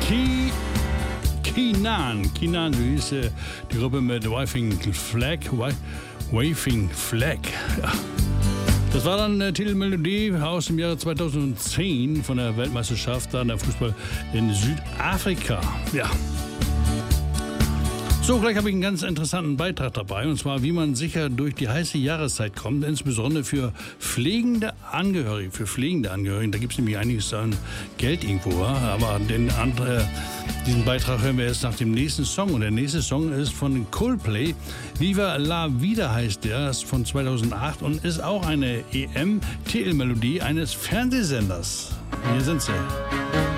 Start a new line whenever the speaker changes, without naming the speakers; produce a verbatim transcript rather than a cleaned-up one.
Ki Kinan. Kinan, so hieß äh, die Gruppe mit Waving Flag. Waving Flag. Ja. Das war dann eine Titelmelodie aus dem Jahre zweitausendzehn von der Weltmeisterschaft an der Fußball in Südafrika. Ja. So, gleich habe ich einen ganz interessanten Beitrag dabei, und zwar, wie man sicher durch die heiße Jahreszeit kommt, insbesondere für pflegende Angehörige. Für pflegende Angehörige, da gibt es nämlich einiges an Geld irgendwo, aber den andere, diesen Beitrag hören wir erst nach dem nächsten Song. Und der nächste Song ist von Coldplay. Viva la Vida heißt der, ist von zweitausendacht und ist auch eine E M-Titelmelodie eines Fernsehsenders. Hier sind sie.